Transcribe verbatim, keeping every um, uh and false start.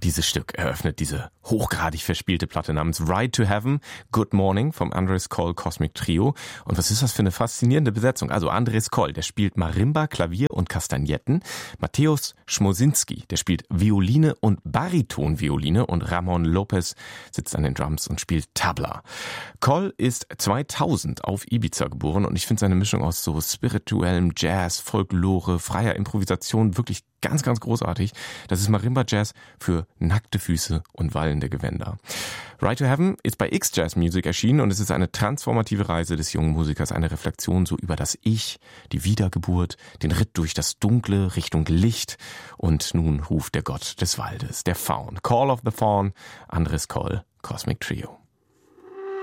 Dieses Stück eröffnet diese hochgradig verspielte Platte namens Ride to Heaven, Good Morning vom Andres Coll Cosmic Trio. Und was ist das für eine faszinierende Besetzung? Also Andres Coll, der spielt Marimba, Klavier und Kastagnetten. Mateusz Schmosinski, der spielt Violine und Baritonvioline. Und Ramon Lopez sitzt an den Drums und spielt Tabla. Coll ist zweitausend auf Ibiza geboren und ich finde seine Mischung aus so spirituellem Jazz, Folklore, freier Improvisation wirklich ganz, ganz großartig. Das ist Marimba-Jazz für nackte Füße und wallende Gewänder. Ride to Heaven ist bei X-Jazz Music erschienen und es ist eine transformative Reise des jungen Musikers, eine Reflexion so über das Ich, die Wiedergeburt, den Ritt durch das Dunkle Richtung Licht und nun ruft der Gott des Waldes, der Faun. Call of the Faun, Andres Coll, Cosmic Trio.